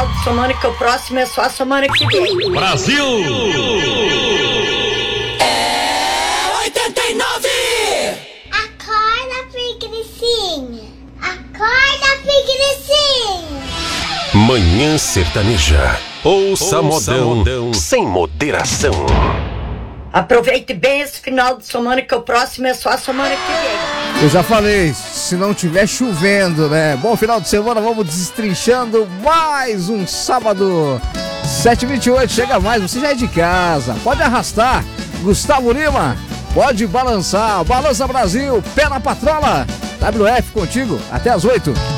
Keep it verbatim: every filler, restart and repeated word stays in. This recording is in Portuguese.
final de semana, que o próximo é só a semana que vem. Brasil! É oitenta e nove! Acorda, preguicinha. Acorda, preguicinha. Manhã Sertaneja. Ouça, Ouça modão, modão sem moderação. Aproveite bem esse final de semana, que o próximo é só a semana que vem. Eu já falei, se não tiver chovendo, né? Bom final de semana, vamos destrinchando mais um sábado. sete e vinte e oito, chega mais, você já é de casa. Pode arrastar. Gustavo Lima, pode balançar. Balança Brasil, pé na patrola. W F contigo, até as oito.